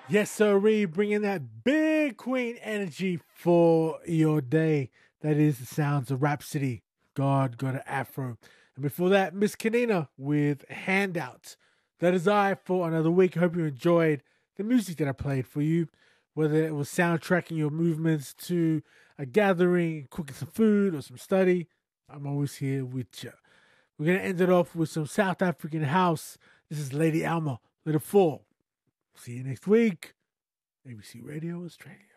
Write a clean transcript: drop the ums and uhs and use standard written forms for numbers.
Yes, sirree, bringing that big queen energy for your day. That is the sounds of Rhapsody. God got an afro. And before that, Miss Kanina with Handouts. That is I for another week. Hope you enjoyed the music that I played for you, whether it was soundtracking your movements to a gathering, cooking some food or some study. I'm always here with you. We're going to end it off with some South African house. This is Lady Alma, Little Four. See you next week. ABC Radio Australia.